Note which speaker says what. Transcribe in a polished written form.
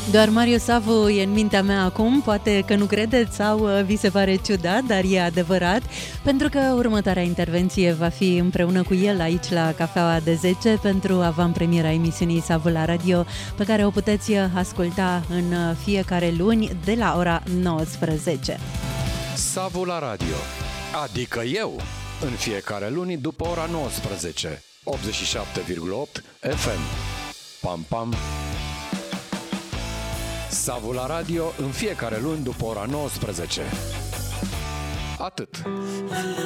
Speaker 1: Doar Mario Savu e în mintea mea acum, poate că nu credeți sau vi se pare ciudat, dar e adevărat, pentru că următoarea intervenție va fi împreună cu el aici la Cafeaua de 10 pentru avantpremiera emisiunii Savu la Radio, pe care o puteți asculta în fiecare luni de la ora 19.
Speaker 2: Savu la Radio, adică eu, în fiecare luni după ora 19, 87,8 FM. Pam, pam! Savu la Radio în fiecare luni după ora 19. Atât.